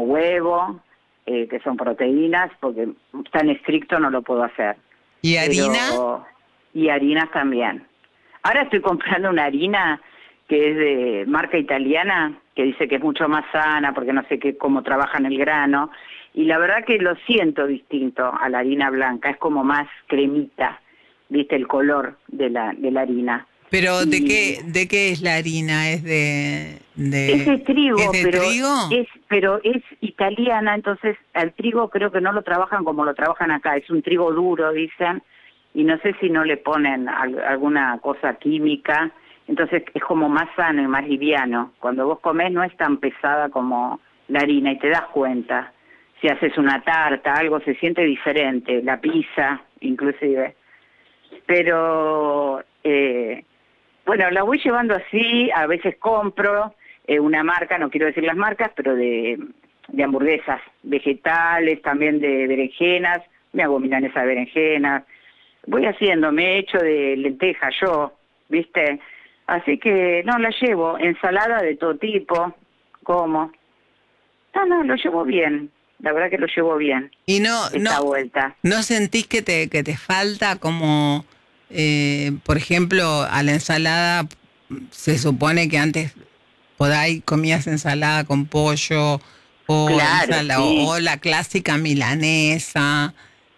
huevo, que son proteínas, porque tan estricto no lo puedo hacer. ¿Y harina? Y harinas también. Ahora estoy comprando una harina que es de marca italiana, que dice que es mucho más sana, porque no sé cómo trabajan el grano, y la verdad que lo siento distinto a la harina blanca, es como más cremita, viste el color de la harina. Pero ¿de qué es la harina? ¿Es Es de trigo, ¿es de trigo? pero es italiana, entonces al trigo creo que no lo trabajan como lo trabajan acá, es un trigo duro, dicen, y no sé si no le ponen alguna cosa química, entonces es como más sano y más liviano. Cuando vos comés no es tan pesada como la harina y te das cuenta. Si haces una tarta, algo se siente diferente, la pizza inclusive. Pero bueno, la voy llevando así, a veces compro una marca, no quiero decir las marcas, pero de hamburguesas vegetales, también de berenjenas, me hago milanesa de berenjenas, voy haciendo, me he hecho de lentejas yo, ¿viste? Así que no, la llevo, ensalada de todo tipo, como. No, lo llevo bien, la verdad que lo llevo bien. Y vuelta. ¿No sentís que te falta como, por ejemplo, a la ensalada, se supone que antes por ahí comías ensalada con pollo Claro, sí. o la clásica milanesa?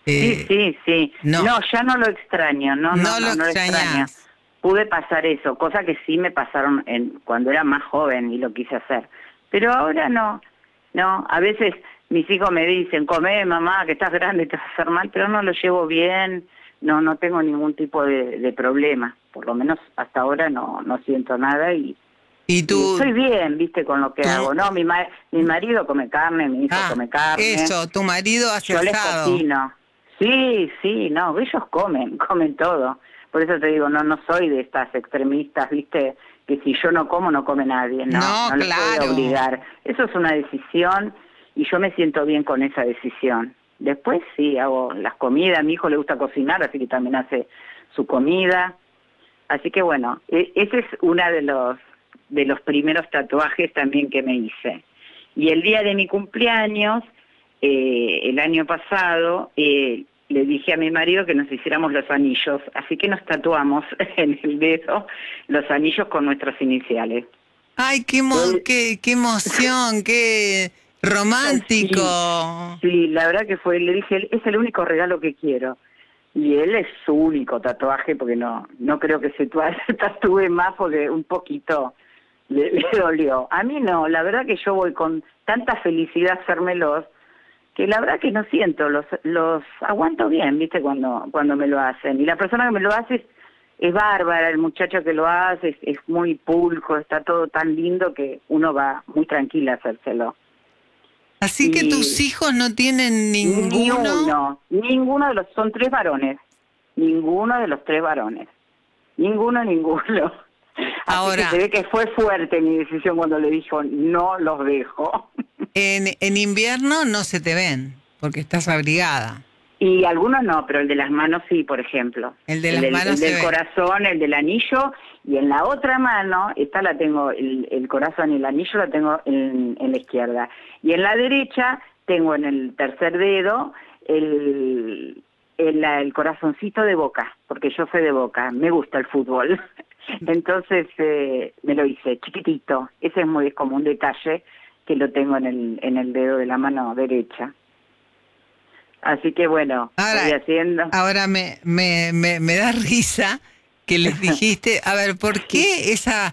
Sí. No, ya no lo extraño, no lo extraño. extrañas. Pude pasar eso, cosa que sí me pasaron cuando era más joven y lo quise hacer. Pero ahora no, a veces mis hijos me dicen, comé mamá, que estás grande, te vas a hacer mal, pero no lo llevo bien, no tengo ningún tipo de problema, por lo menos hasta ahora no siento nada y estoy bien, viste, con lo que hago. No, mi marido come carne, mi hijo come carne. Eso, tu marido hace yo asado. Les cocino. Sí, no, ellos comen todo. Por eso te digo, no soy de estas extremistas, viste, que si yo no como, no come nadie. No les puedo obligar. Eso es una decisión y yo me siento bien con esa decisión. Después sí, hago las comidas, a mi hijo le gusta cocinar, así que también hace su comida. Así que bueno, ese es uno de los primeros tatuajes también que me hice. Y el día de mi cumpleaños, el año pasado, le dije a mi marido que nos hiciéramos los anillos, así que nos tatuamos en el dedo los anillos con nuestras iniciales. ¡Ay, qué emoción! ¡Qué romántico! Sí, la verdad que le dije, es el único regalo que quiero. Y él es su único tatuaje, porque no creo que se tatúe más, porque un poquito le dolió. A mí no, la verdad que yo voy con tanta felicidad a hacérmelos, que la verdad que no siento, los aguanto bien, ¿viste? Cuando me lo hacen. Y la persona que me lo hace es bárbara, el muchacho que lo hace es muy pulco, está todo tan lindo que uno va muy tranquila a hacérselo. Así que tus hijos no tienen ninguno. Ninguno de los, son 3 varones. Ninguno de los 3 varones. Ninguno. Ahora, así que se ve que fue fuerte mi decisión cuando le dijo, no los dejo. En invierno no se te ven, porque estás abrigada. Y algunos no, pero el de las manos sí, por ejemplo. El de las manos el del corazón, el del anillo, y en la otra mano, esta la tengo, el corazón y el anillo la tengo en la izquierda. Y en la derecha tengo en el tercer dedo el corazoncito de Boca, porque yo soy de Boca, me gusta el fútbol. Entonces me lo hice chiquitito, ese es como un detalle que lo tengo en el dedo de la mano derecha. Así que bueno, voy haciendo. Ahora me da risa que les dijiste, a ver, ¿por qué esa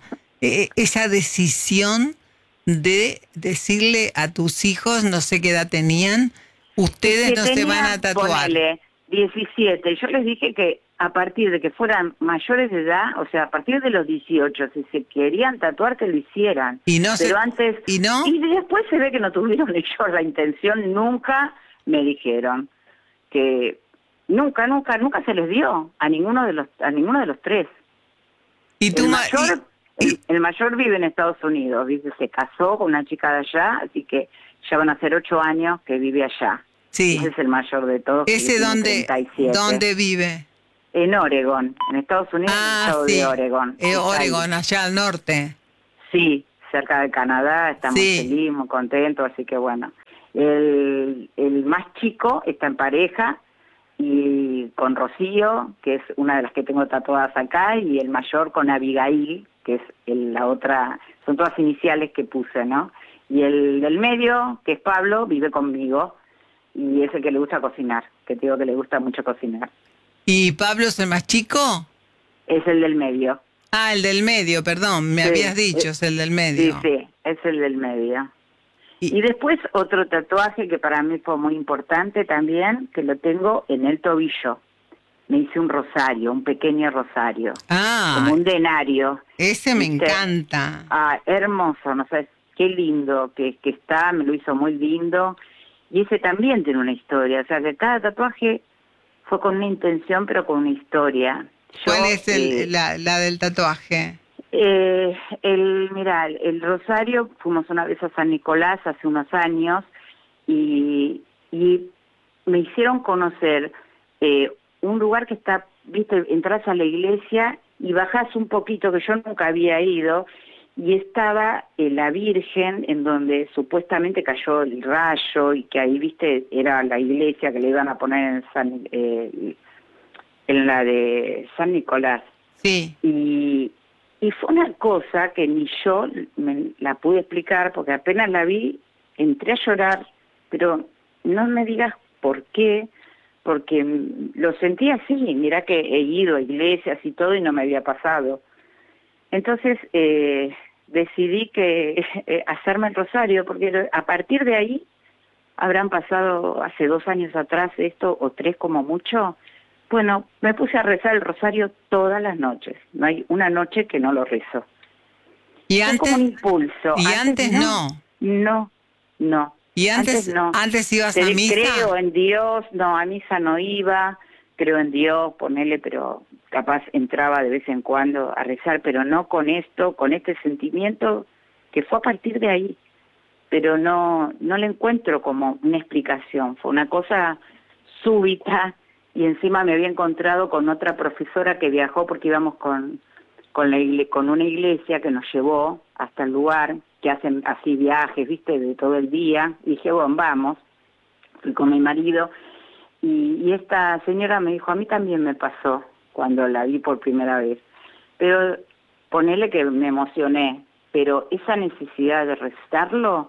decisión de decirle a tus hijos, no sé qué edad tenían, ustedes no se van a tatuar? Ponele, 17. Yo les dije que a partir de que fueran mayores de edad, o sea, a partir de los 18, si se querían tatuar, que lo hicieran. Pero antes... ¿Y no? Y después se ve que no tuvieron ellos la intención, nunca me dijeron que nunca se les dio a ninguno de los 3. ¿Y tú, el mayor vive en Estados Unidos, se casó con una chica de allá, así que ya van a ser 8 años que vive allá. Sí. Ese es el mayor de todos. ¿Ese dónde vive? En Oregon, en Estados Unidos, en el estado de Oregon. Oregon, allá al norte. Sí, cerca de Canadá, estamos felices, muy contentos, así que bueno. El más chico está en pareja y con Rocío, que es una de las que tengo tatuadas acá, y el mayor con Abigail, que es la otra, son todas iniciales que puse, ¿no? Y el del medio, que es Pablo, vive conmigo y es el que le gusta cocinar, que te digo que le gusta mucho cocinar. ¿Y Pablo es el más chico? Es el del medio. Ah, el del medio, perdón, me Sí, habías dicho, es el del medio. sí, es el del medio. Y, Y después otro tatuaje que para mí fue muy importante también, que lo tengo en el tobillo. Me hice un rosario, un pequeño rosario, como un denario. ese me ¿Viste? encanta. Ah, hermoso, no sabes qué lindo que está, me lo hizo muy lindo. Y ese también tiene una historia, o sea que cada tatuaje fue con una intención, pero con una historia. ¿Cuál Yo, es la del tatuaje? mira, el Rosario, fuimos una vez a San Nicolás hace unos años y me hicieron conocer un lugar que está, viste, entras a la iglesia y bajás un poquito, que yo nunca había ido, y estaba la Virgen en donde supuestamente cayó el rayo y que ahí, viste, era la iglesia que le iban a poner en la de San Nicolás. Sí. Y fue una cosa que ni yo me la pude explicar, porque apenas la vi, entré a llorar, pero no me digas por qué, porque lo sentí así, mirá que he ido a iglesias y todo y no me había pasado. Entonces decidí que hacerme el rosario, porque a partir de ahí habrán pasado hace 2 años atrás esto, o 3 como mucho. Bueno, me puse a rezar el rosario todas las noches. No hay una noche que no lo rezo. ¿Y es como un impulso. Y antes no. No. ¿Y Antes no. antes ibas a misa? Creo en Dios, no, a misa no iba. Creo en Dios, ponele, pero capaz entraba de vez en cuando a rezar, pero no con esto, con este sentimiento que fue a partir de ahí. Pero no le encuentro como una explicación. Fue una cosa súbita. Y encima me había encontrado con otra profesora que viajó porque íbamos con una iglesia que nos llevó hasta el lugar, que hacen así viajes, viste, de todo el día. Y dije, bueno, vamos. Fui con mi marido y esta señora me dijo, a mí también me pasó cuando la vi por primera vez. Pero ponele que me emocioné, pero esa necesidad de recitarlo,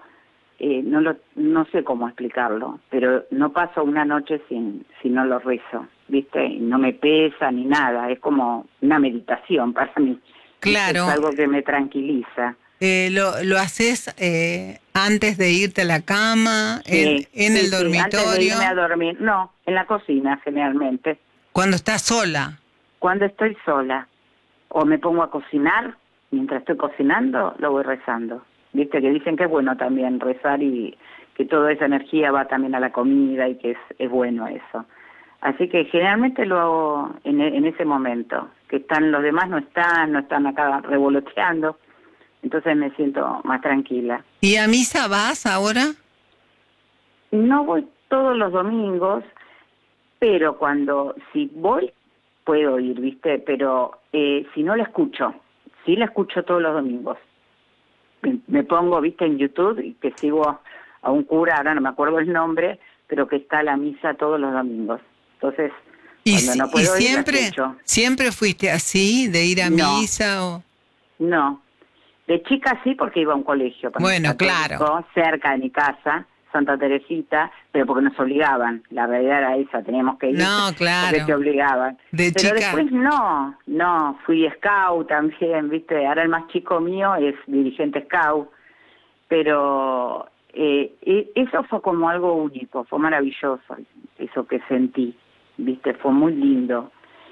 no sé cómo explicarlo, pero no paso una noche si no lo rezo, ¿viste? No me pesa ni nada, es como una meditación para mí. Claro. Es algo que me tranquiliza. ¿Lo haces antes de irte a la cama, Sí, en el dormitorio? Antes de irme a dormir, no, en la cocina generalmente. ¿Cuando estás sola? Cuando estoy sola, o me pongo a cocinar, mientras estoy cocinando, lo voy rezando. Viste que dicen que es bueno también rezar y que toda esa energía va también a la comida y que es bueno eso. Así que generalmente lo hago en ese momento, que están los demás no están acá revoloteando, entonces me siento más tranquila. ¿Y a misa vas ahora? No voy todos los domingos, pero si voy, puedo ir, ¿viste? Pero si no la escucho, sí la escucho todos los domingos. Me pongo, viste, en YouTube y que sigo a un cura, ahora no me acuerdo el nombre, pero que está a la misa todos los domingos. Entonces, cuando no puedo ir, la escucho. ¿Siempre fuiste así, de ir a misa? O... No. De chica sí, porque iba a un colegio. Bueno, claro. Cerca de mi casa, Santa Teresita, pero porque nos obligaban. La realidad era esa, teníamos que ir. No, claro. Porque te obligaban. Pero después no, fui scout también, ¿viste? Ahora el más chico mío es dirigente scout, pero eso fue como algo único, fue maravilloso, eso que sentí, ¿viste? Fue muy lindo.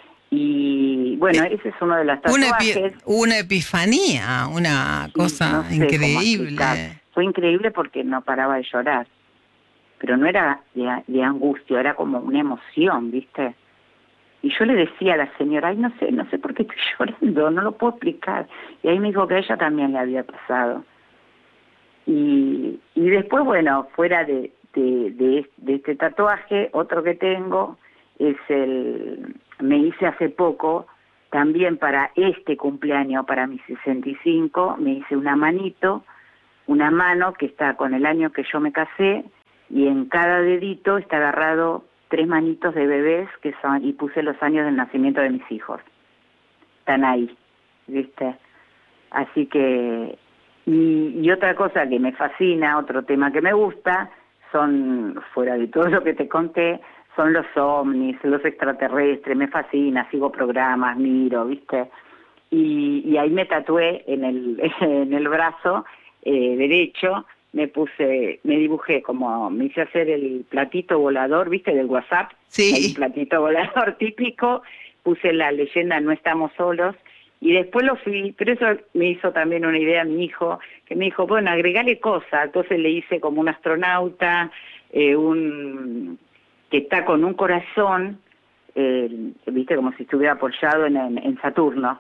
Y bueno, ese es uno de los tatuajes. Una epifanía, una cosa no sé increíble. Fue increíble porque no paraba de llorar, pero no era de angustia, era como una emoción, ¿viste? Y yo le decía a la señora, ay, no sé por qué estoy llorando, no lo puedo explicar. Y ahí me dijo que a ella también le había pasado. Y después, bueno, fuera de este tatuaje, otro que tengo es me hice hace poco, también para este cumpleaños, para mi 65, me hice una mano que está con el año que yo me casé, y en cada dedito está agarrado 3 manitos de bebés que son, y puse los años del nacimiento de mis hijos. Están ahí, ¿viste? Así que, y otra cosa que me fascina, otro tema que me gusta, son, fuera de todo lo que te conté, son los ovnis, los extraterrestres, me fascina, sigo programas, miro, ¿viste? Y ahí me tatué en el brazo derecho, me dibujé como, me hice hacer el platito volador, ¿viste? Del WhatsApp, Sí. el platito volador típico, puse la leyenda "No estamos solos", y después lo fui, pero eso me hizo también una idea a mi hijo, que me dijo, bueno, agregale cosas, entonces le hice como un astronauta, que está con un corazón, ¿viste? Como si estuviera apoyado en Saturno,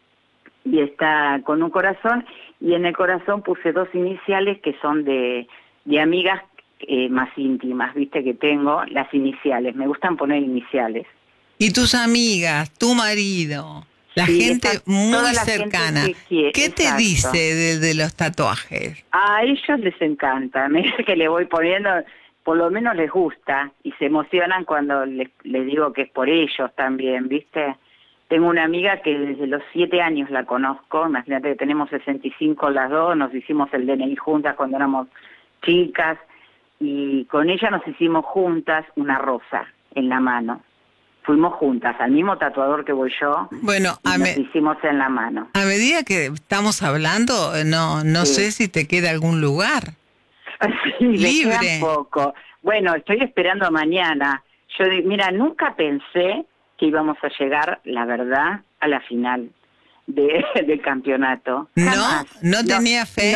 y está con un corazón, y en el corazón puse 2 iniciales que son de amigas más íntimas, ¿viste? Que tengo, las iniciales, me gustan poner iniciales. Y tus amigas, tu marido, la Sí, gente muy toda la cercana, gente que quiere, ¿qué te exacto. dice de los tatuajes? A ellos les encanta, mira que le voy poniendo, por lo menos les gusta, y se emocionan cuando les digo que es por ellos también, ¿viste? Tengo una amiga que desde los 7 años la conozco, imagínate que tenemos 65 las dos, nos hicimos el DNI juntas cuando éramos chicas, y con ella nos hicimos juntas una rosa en la mano. Fuimos juntas al mismo tatuador que voy yo, Bueno, y nos hicimos en la mano. a medida que estamos hablando, no Sí. sé si te queda algún lugar Sí, me libre. queda poco. Bueno, estoy esperando mañana. Mira, nunca pensé que íbamos a llegar, la verdad, a la final del campeonato. Jamás. ¿No tenía fe?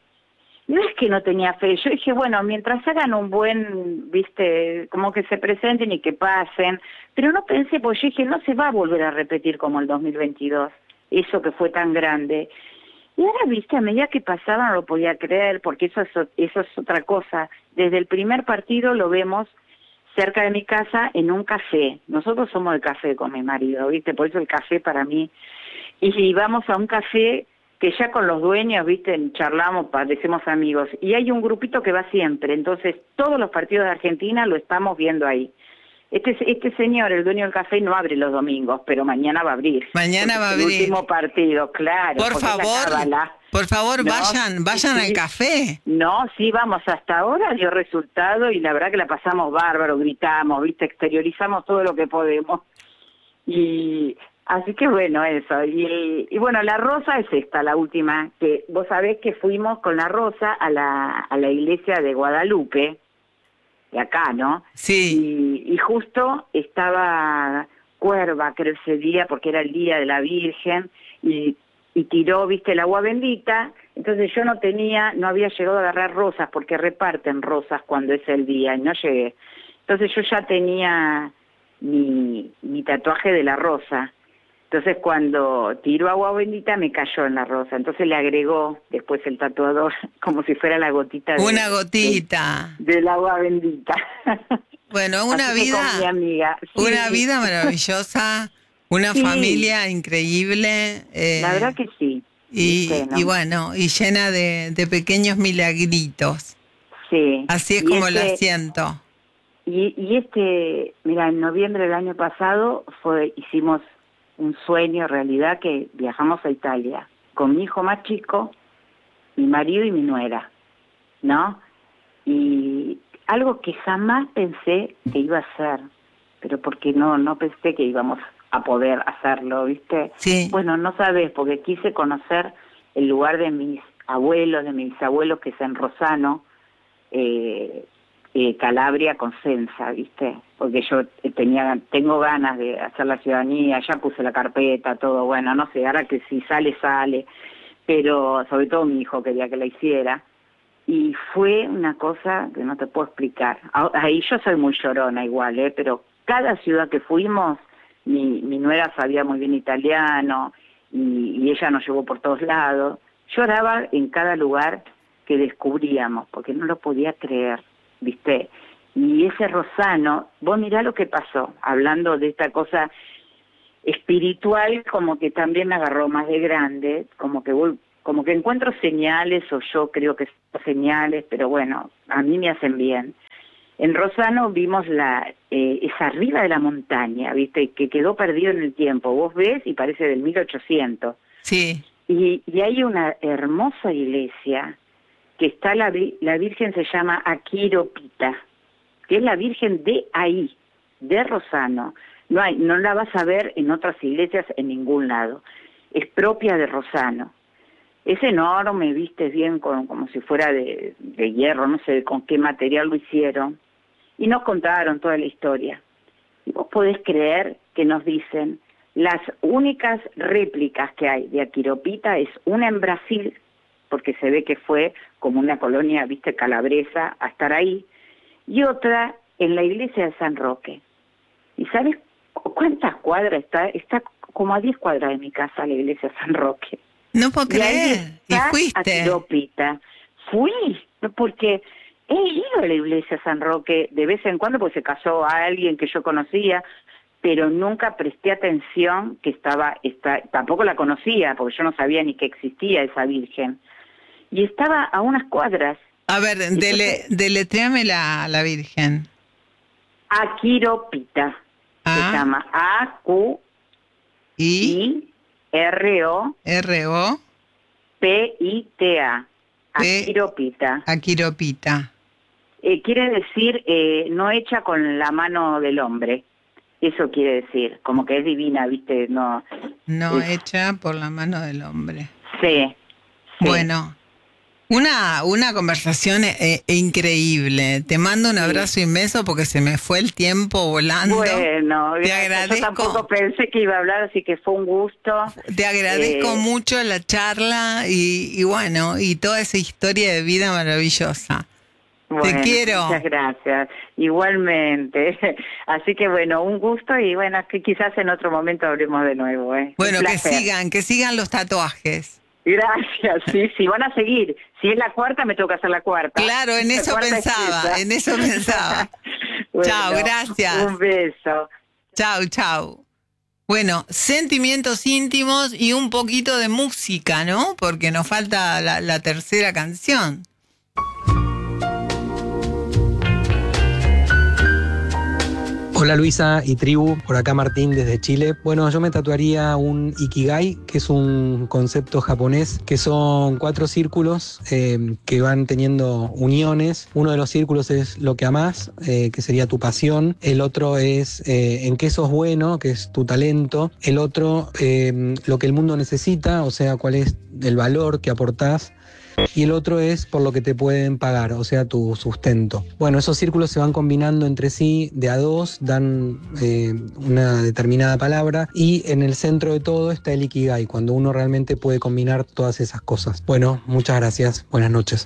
No es que no tenía fe. Yo dije, bueno, mientras hagan un buen, viste, como que se presenten y que pasen. Pero no pensé, pues yo dije, no se va a volver a repetir como el 2022. Eso que fue tan grande. Y ahora, viste, a medida que pasaba no lo podía creer, porque eso es otra cosa. Desde el primer partido lo vemos cerca de mi casa en un café. Nosotros somos de café con mi marido, viste, por eso el café para mí. Y vamos a un café que ya con los dueños, viste, charlamos, parecemos amigos. Y hay un grupito que va siempre, entonces todos los partidos de Argentina lo estamos viendo ahí. Este señor, el dueño del café, no abre los domingos, pero mañana va a abrir. Mañana va a abrir. El último partido, claro. Por favor, ¿no? vayan al café. No, sí, vamos, hasta ahora dio resultado y la verdad que la pasamos bárbaro, gritamos, viste, exteriorizamos todo lo que podemos. Y así que bueno, eso. Y bueno, la rosa es esta, la última, que vos sabés que fuimos con la rosa a la iglesia de Guadalupe, de acá, ¿no? Sí. Y justo estaba Cuerva, creo, ese día, porque era el día de la Virgen, y tiró, viste, el agua bendita. Entonces yo no había llegado a agarrar rosas, porque reparten rosas cuando es el día, y no llegué. Entonces yo ya tenía mi tatuaje de la rosa. Entonces cuando tiró agua bendita me cayó en la rosa. Entonces le agregó después el tatuador como si fuera la gotita una gotita del agua bendita. Bueno, una Así vida con mi amiga. Sí, una vida maravillosa, una familia increíble, la verdad que sí. Y bueno, y llena de pequeños milagritos. Sí. Así es como la siento. Y mira, en noviembre del año pasado hicimos un sueño, en realidad, que viajamos a Italia con mi hijo más chico, mi marido y mi nuera, ¿no? Y algo que jamás pensé que iba a hacer, pero porque no pensé que íbamos a poder hacerlo, ¿viste? Sí. Bueno, no sabes, porque quise conocer el lugar de mis bisabuelos, que es en Rosano, Calabria, Cosenza, ¿viste? Porque yo tengo ganas de hacer la ciudadanía, ya puse la carpeta, todo, bueno, no sé, ahora que si sale, pero sobre todo mi hijo quería que la hiciera, y fue una cosa que no te puedo explicar. Ahí yo soy muy llorona igual, pero cada ciudad que fuimos, mi nuera sabía muy bien italiano, y ella nos llevó por todos lados. Lloraba en cada lugar que descubríamos, porque no lo podía creer, ¿viste? Y ese Rosano, vos mirá lo que pasó, hablando de esta cosa espiritual, como que también me agarró más de grande, como que encuentro señales, o yo creo que son señales, pero bueno, a mí me hacen bien. En Rosano vimos es arriba de la montaña, ¿viste? Que quedó perdido en el tiempo. Vos ves y parece del 1800. Sí. Y hay una hermosa iglesia que está, la Virgen se llama Aquiropita, que es la Virgen de ahí, de Rosano. No la vas a ver en otras iglesias en ningún lado. Es propia de Rosano. Es enorme, viste, bien como si fuera de hierro, no sé con qué material lo hicieron. Y nos contaron toda la historia. Y vos podés creer que nos dicen, las únicas réplicas que hay de Aquiropita es una en Brasil, porque se ve que fue como una colonia, viste, calabresa, a estar ahí, y otra en la iglesia de San Roque. ¿Y sabes cuántas cuadras está? Está como a 10 cuadras de mi casa la iglesia de San Roque. No puedo Y ahí creer. ¿Y está fuiste? Aquiropita. Fui, porque he ido a la iglesia de San Roque de vez en cuando, porque se casó a alguien que yo conocía, pero nunca presté atención que tampoco la conocía, porque yo no sabía ni que existía esa Virgen. Y estaba a unas cuadras. A ver, deletréame la Virgen. Aquiropita. Se llama Aquiropita. Aquiropita. Aquiropita. Quiere decir no hecha con la mano del hombre. Eso quiere decir, como que es divina, ¿viste? No Hecha por la mano del hombre. Sí. Bueno, una conversación increíble. Te mando un abrazo inmenso porque se me fue el tiempo volando. Bueno, te agradezco. Yo tampoco pensé que iba a hablar, así que fue un gusto. Te agradezco mucho la charla y bueno, y toda esa historia de vida maravillosa. Bueno, te quiero. Muchas gracias. Igualmente. Así que bueno, un gusto y bueno, que quizás en otro momento hablemos de nuevo. Bueno, que sigan los tatuajes. Gracias, sí, van a seguir. Si es la cuarta, me tengo que hacer la cuarta. Claro, en eso pensaba. Bueno, chao, gracias. Un beso. Chao. Bueno, sentimientos íntimos y un poquito de música, ¿no? Porque nos falta la tercera canción. Hola Luisa y tribu, por acá Martín desde Chile. Bueno, yo me tatuaría un Ikigai, que es un concepto japonés, que son 4 círculos que van teniendo uniones. Uno de los círculos es lo que amás, que sería tu pasión. El otro es en qué sos bueno, que es tu talento. El otro, lo que el mundo necesita, o sea, cuál es el valor que aportás. Y el otro es por lo que te pueden pagar, o sea, tu sustento. Bueno, esos círculos se van combinando entre sí de a dos, dan una determinada palabra, y en el centro de todo está el Ikigai, cuando uno realmente puede combinar todas esas cosas. Bueno, muchas gracias. Buenas noches.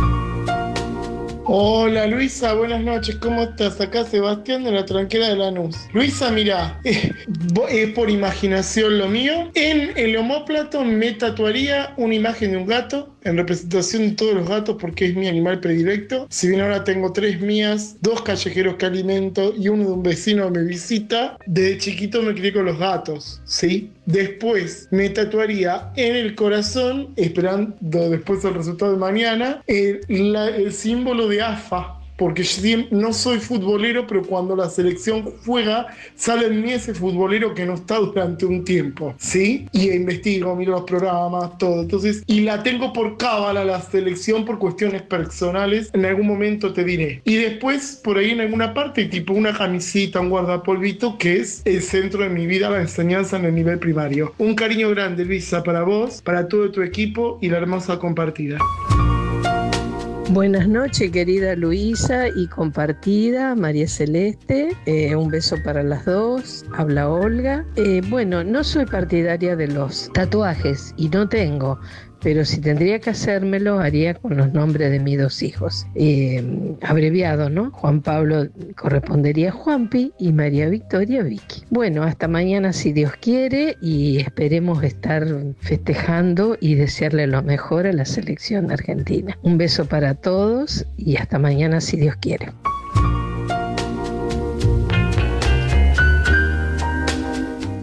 Hola Luisa, buenas noches, ¿cómo estás? Acá Sebastián de la Tranquera de Lanús. Luisa, mirá, es por imaginación lo mío. En el omóplato me tatuaría una imagen de un gato, en representación de todos los gatos porque es mi animal predilecto. Si bien ahora tengo 3 mías, 2 callejeros que alimento y uno de un vecino que me visita, desde chiquito me crié con los gatos, ¿sí? Después me tatuaría en el corazón, esperando después el resultado de mañana, el símbolo de AFA, porque yo no soy futbolero, pero cuando la selección juega, sale en mí ese futbolero que no está durante un tiempo, ¿sí? Y investigo, miro los programas, todo. Entonces, y la tengo por cábala la selección por cuestiones personales, en algún momento te diré. Y después, por ahí en alguna parte, tipo una camisita, un guardapolvito, que es el centro de mi vida, la enseñanza en el nivel primario. Un cariño grande, Luisa, para vos, para todo tu equipo y la hermosa compartida. Buenas noches, querida Luisa y compartida María Celeste. Un beso para las dos. Habla Olga. Bueno, no soy partidaria de los tatuajes y no tengo, pero si tendría que hacérmelo, haría con los nombres de mis 2 hijos. Abreviado, ¿no? Juan Pablo correspondería a Juanpi y María Victoria Vicky. Bueno, hasta mañana si Dios quiere y esperemos estar festejando y desearle lo mejor a la selección argentina. Un beso para todos y hasta mañana si Dios quiere.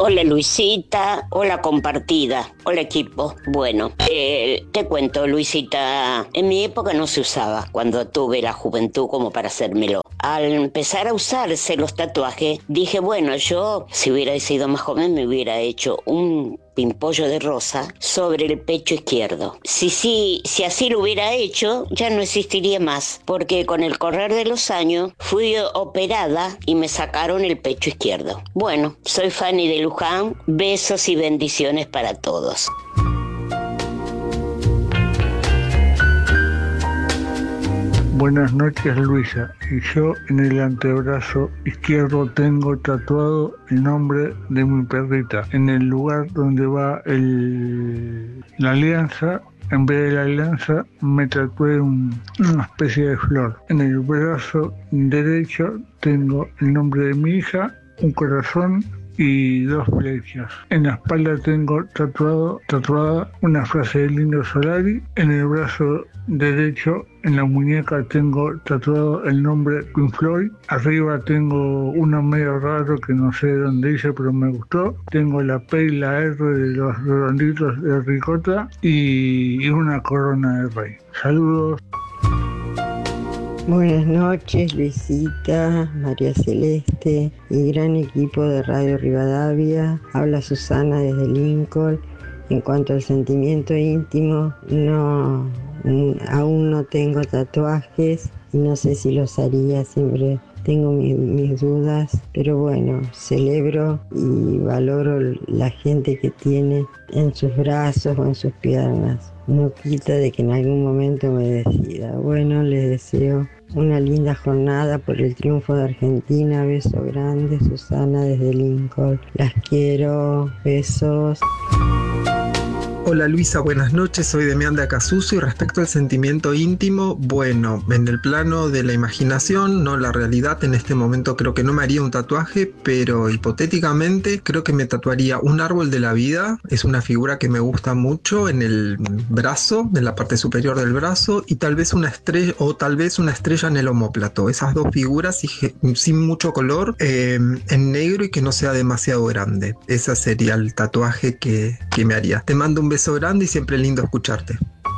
Hola Luisita, hola compartida, hola equipo. Bueno, te cuento Luisita, en mi época no se usaba cuando tuve la juventud como para hacérmelo. Al empezar a usarse los tatuajes, dije, bueno, yo si hubiera sido más joven me hubiera hecho un pimpollo de rosa sobre el pecho izquierdo. Si así lo hubiera hecho, ya no existiría más, porque con el correr de los años fui operada y me sacaron el pecho izquierdo. Bueno, soy Fanny de Luján, besos y bendiciones para todos. Buenas noches Luisa, y yo en el antebrazo izquierdo tengo tatuado el nombre de mi perrita. En el lugar donde va la alianza, en vez de la alianza me tatué una especie de flor. En el brazo derecho tengo el nombre de mi hija, un corazón y 2 flechas. En la espalda tengo tatuada una frase de Lino Solari. En el brazo derecho, en la muñeca, tengo tatuado el nombre Pink Floyd. Arriba tengo uno medio raro que no sé de dónde hice, pero me gustó. Tengo la P y la R de los redonditos de ricota y una corona de rey. Saludos. Buenas noches, Luisita, María Celeste y gran equipo de Radio Rivadavia. Habla Susana desde Lincoln. En cuanto al sentimiento íntimo, aún no tengo tatuajes y no sé si los haría, siempre tengo mis dudas, pero bueno, celebro y valoro la gente que tiene en sus brazos o en sus piernas. No quita de que en algún momento me decida. Bueno, les deseo una linda jornada por el triunfo de Argentina. Beso grande, Susana desde Lincoln. Las quiero, besos. Hola Luisa, buenas noches, soy Demián de Acasuso y respecto al sentimiento íntimo, bueno, en el plano de la imaginación, no la realidad, en este momento creo que no me haría un tatuaje, pero hipotéticamente creo que me tatuaría un árbol de la vida, es una figura que me gusta mucho en el brazo, en la parte superior del brazo, y tal vez una estrella en el omóplato, esas dos figuras sin mucho color, en negro y que no sea demasiado grande. Ese sería el tatuaje que me haría. Te mando un beso grande y siempre lindo escucharte.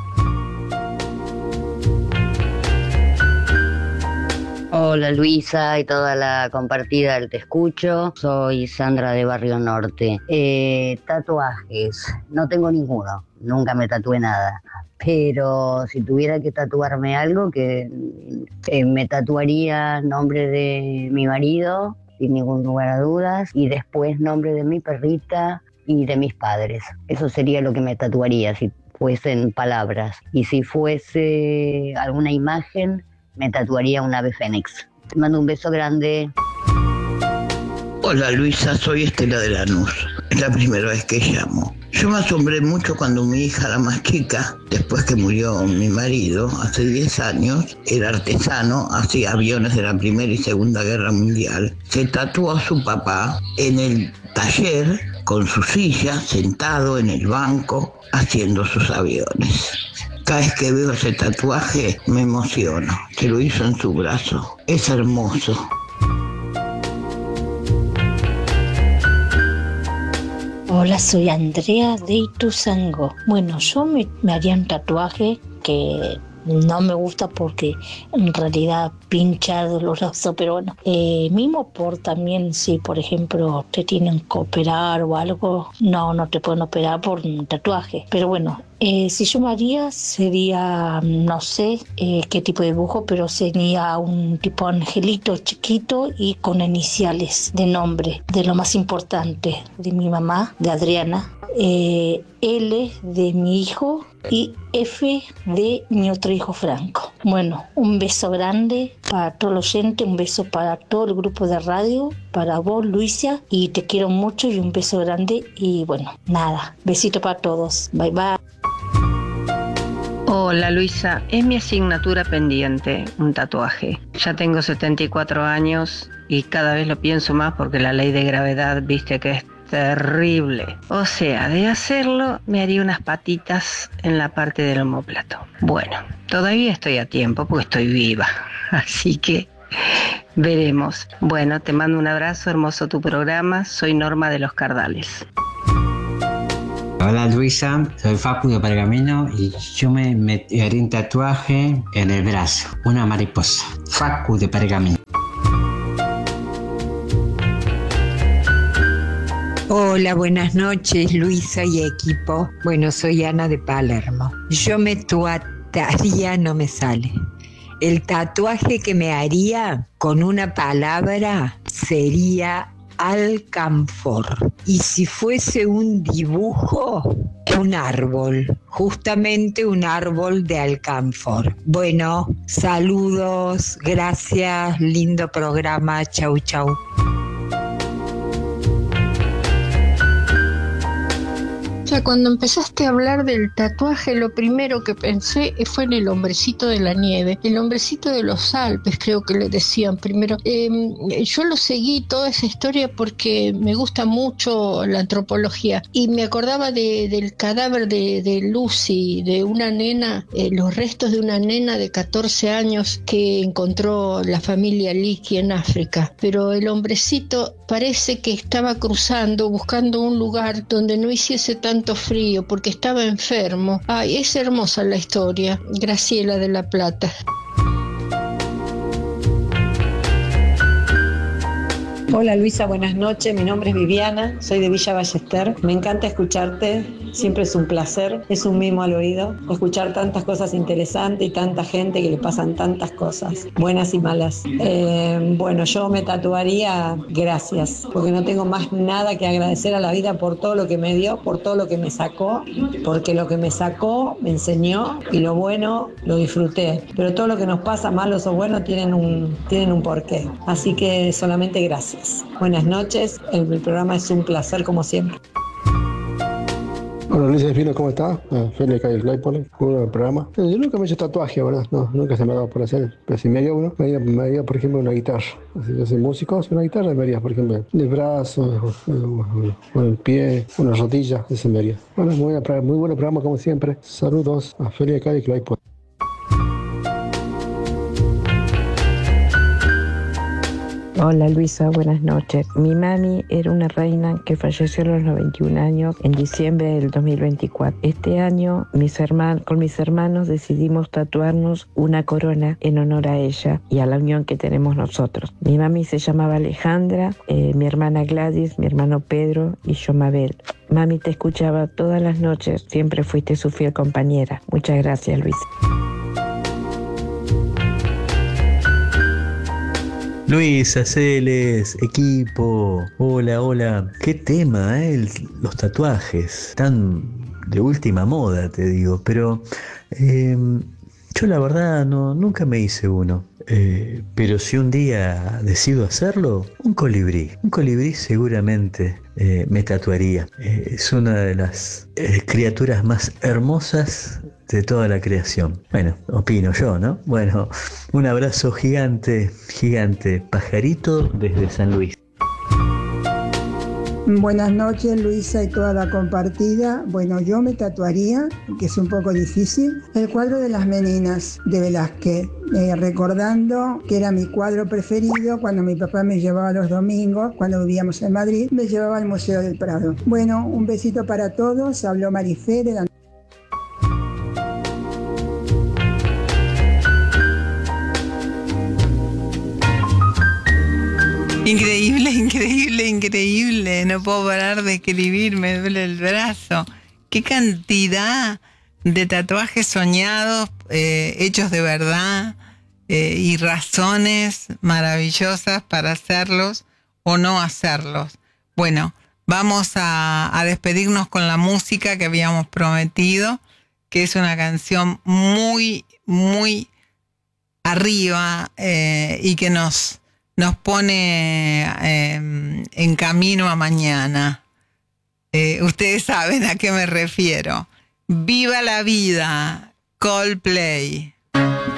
Hola Luisa y toda la compartida del Te Escucho, soy Sandra de Barrio Norte. Tatuajes, no tengo ninguno, nunca me tatué nada, pero si tuviera que tatuarme algo, que me tatuaría nombre de mi marido, sin ningún lugar a dudas, y después nombre de mi perrita y de mis padres. Eso sería lo que me tatuaría si fuesen palabras. Y si fuese alguna imagen, me tatuaría un ave fénix. Te mando un beso grande. Hola Luisa, soy Estela de Lanús. Es la primera vez que llamo. Yo me asombré mucho cuando mi hija, la más chica, después que murió mi marido, hace 10 años, era artesano, hacía aviones de la Primera y Segunda Guerra Mundial. Se tatuó a su papá en el taller, con su silla, sentado en el banco, haciendo sus aviones. Cada vez que veo ese tatuaje me emociono. Se lo hizo en su brazo. Es hermoso. Hola, soy Andrea de Ituzaingó. Bueno, yo me haría un tatuaje que no me gusta porque en realidad pincha, doloroso, pero bueno, mismo por también si por ejemplo te tienen que operar o algo, no te pueden operar por un tatuaje, pero bueno, si yo me haría sería, no sé qué tipo de dibujo, pero sería un tipo angelito chiquito y con iniciales de nombre, de lo más importante, de mi mamá, de Adriana, L de mi hijo y F de mi otro hijo Franco. Bueno, un beso grande para todos los oyentes, un beso para todo el grupo de radio, para vos Luisa, y te quiero mucho y un beso grande y bueno, nada, besito para todos, bye bye. Hola Luisa, es mi asignatura pendiente, un tatuaje. Ya tengo 74 años y cada vez lo pienso más porque la ley de gravedad, viste que es terrible. O sea, de hacerlo me haría unas patitas en la parte del omóplato. Bueno, todavía estoy a tiempo porque estoy viva, así que Veremos. Bueno, te mando un abrazo, hermoso tu programa. Soy Norma de los Cardales. Hola Luisa, soy Facu de Pergamino y yo me haré un tatuaje en el brazo, una mariposa. Facu de Pergamino. Hola, buenas noches Luisa y equipo. Bueno, soy Ana de Palermo. Yo me tatuaría, no me sale. El tatuaje que me haría con una palabra sería alcanfor. Y si fuese un dibujo, un árbol, justamente un árbol de alcanfor. Bueno, saludos, gracias, lindo programa, chau chau. Cuando empezaste a hablar del tatuaje, lo primero que pensé fue en el hombrecito de la nieve, el hombrecito de los Alpes, creo que le decían primero. Yo lo seguí toda esa historia porque me gusta mucho la antropología y me acordaba del cadáver de Lucy, de una nena, los restos de una nena de 14 años que encontró la familia Leakey en África. Pero el hombrecito parece que estaba cruzando, buscando un lugar donde no hiciese tanto frío porque estaba enfermo. Ay, es hermosa la historia. Graciela de La Plata. Hola Luisa, buenas noches, mi nombre es Viviana, soy de Villa Ballester, me encanta escucharte, siempre es un placer, es un mimo al oído, escuchar tantas cosas interesantes y tanta gente que le pasan tantas cosas, buenas y malas. Bueno, yo me tatuaría gracias, porque no tengo más nada que agradecer a la vida por todo lo que me dio, por todo lo que me sacó, porque lo que me sacó me enseñó y lo bueno lo disfruté, pero todo lo que nos pasa, malos o buenos, tienen un porqué, así que solamente gracias. Buenas noches, el programa es un placer como siempre. Hola Luis Espino, ¿cómo estás? Feliz Calle Claypole, el programa. Yo nunca me he hecho tatuaje, ¿verdad? No, nunca se me ha dado por hacer. Pero si me haría uno, me haría por ejemplo una guitarra. Si yo soy músico, una guitarra me haría, por ejemplo, el brazo, o el pie, una rodilla, eso me haría. Bueno, muy buen programa como siempre. Saludos a Feliz Calle Claypole. Hola Luisa, buenas noches. Mi mami era una reina que falleció a los 91 años en diciembre del 2024. Este año con mis hermanos decidimos tatuarnos una corona en honor a ella y a la unión que tenemos nosotros. Mi mami se llamaba Alejandra, mi hermana Gladys, mi hermano Pedro y yo Mabel. Mami te escuchaba todas las noches, siempre fuiste su fiel compañera. Muchas gracias Luisa. Luisa, Celes, equipo, hola, qué tema, los tatuajes, están de última moda, te digo, pero yo la verdad nunca me hice uno, pero si un día decido hacerlo, un colibrí seguramente me tatuaría, es una de las criaturas más hermosas de toda la creación. Bueno, opino yo, ¿no? Bueno, un abrazo gigante, pajarito desde San Luis. Buenas noches Luisa y toda la compartida. Bueno, yo me tatuaría, que es un poco difícil, el cuadro de las meninas de Velázquez, recordando que era mi cuadro preferido cuando mi papá me llevaba los domingos, cuando vivíamos en Madrid, me llevaba al Museo del Prado. Bueno, un besito para todos, habló Marifé de la... Increíble. No puedo parar de escribir, me duele el brazo. Qué cantidad de tatuajes soñados, hechos de verdad, y razones maravillosas para hacerlos o no hacerlos. Bueno, vamos a despedirnos con la música que habíamos prometido, que es una canción muy, muy arriba y que nos pone en camino a mañana. Ustedes saben a qué me refiero. ¡Viva la vida! Coldplay.